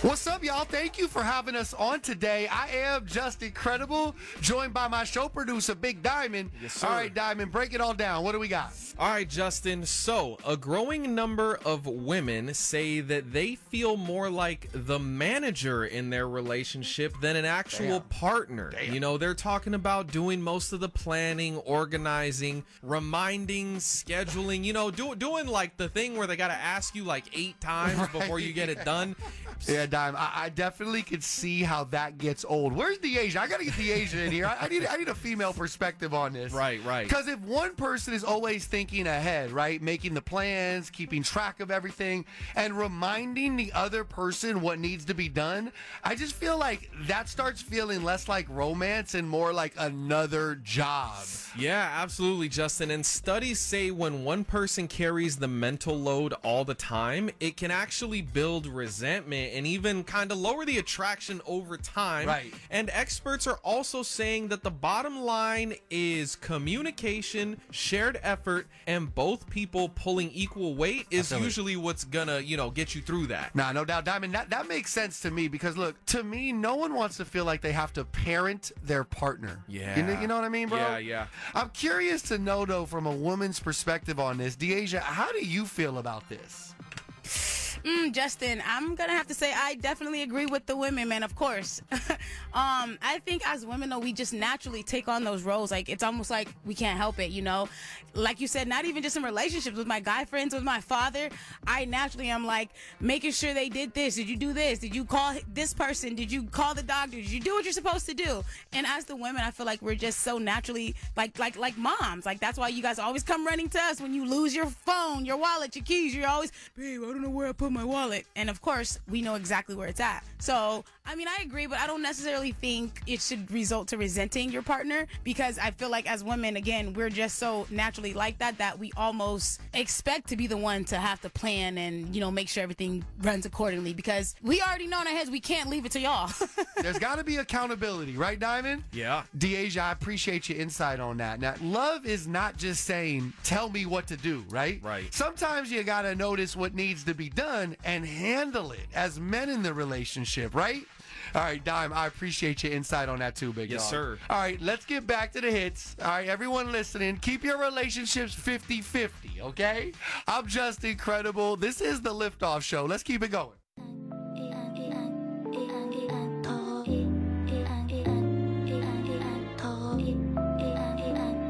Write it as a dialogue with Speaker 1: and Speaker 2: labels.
Speaker 1: What's up, y'all? Thank you for having us on today. I am just incredible, joined by my show producer, Big Diamond.
Speaker 2: Yes, sir.
Speaker 1: All right, Diamond, break it all down. What do we got?
Speaker 2: All right, Justin. So, a growing number of women say that they feel more like the manager in their relationship than an actual partner.
Speaker 1: Damn.
Speaker 2: You know, they're talking about doing most of the planning, organizing, reminding, scheduling, you know, doing like the thing where they got to ask you like 8 times before you get it done.
Speaker 1: Yeah, Dime, I definitely could see how that gets old. Where's the Asia? I got to get the Asia in here. I need a female perspective on this.
Speaker 2: Right.
Speaker 1: Because if one person is always thinking ahead, right, making the plans, keeping track of everything, and reminding the other person what needs to be done, I just feel like that starts feeling less like romance and more like another job.
Speaker 2: Yeah, absolutely, Justin. And studies say when one person carries the mental load all the time, it can actually build resentment and even kind of lower the attraction over time.
Speaker 1: Right.
Speaker 2: And experts are also saying that the bottom line is communication, shared effort, and both people pulling equal weight is usually what's gonna, get you through that.
Speaker 1: Nah, no doubt, Diamond. That makes sense to me because, look, to me, no one wants to feel like they have to parent their partner.
Speaker 2: Yeah.
Speaker 1: You know what I mean, bro?
Speaker 2: Yeah.
Speaker 1: I'm curious to know, though, from a woman's perspective on this, Deasia, how do you feel about this?
Speaker 3: Justin, I'm gonna have to say I definitely agree with the women, man. Of course. I think as women, though, we just naturally take on those roles. Like, it's almost like we can't help it, Like you said, not even just in relationships with my guy friends, with my father. I naturally am like making sure they did this. Did you do this? Did you call this person? Did you call the doctor? Did you do what you're supposed to do? And as the women, I feel like we're just so naturally like moms. Like, that's why you guys always come running to us when you lose your phone, your wallet, your keys. You're always, babe, I don't know where I put my wallet. And of course, we know exactly where it's at. So, I mean, I agree, but I don't necessarily think it should result to resenting your partner, because I feel like as women, again, we're just so naturally like that we almost expect to be the one to have to plan and, make sure everything runs accordingly, because we already know in our heads we can't leave it to y'all.
Speaker 1: There's got to be accountability, right, Diamond?
Speaker 2: Yeah.
Speaker 1: Deasia, I appreciate your insight on that. Now, love is not just saying, tell me what to do, right?
Speaker 2: Right.
Speaker 1: Sometimes you got to notice what needs to be done and handle it as men in the relationship, right? All right, Dime, I appreciate your insight on that too, big dog.
Speaker 2: Yes, sir.
Speaker 1: All right, let's get back to the hits. All right, everyone listening, keep your relationships 50-50, okay? I'm just incredible. This is the Liftoff Show. Let's keep it going.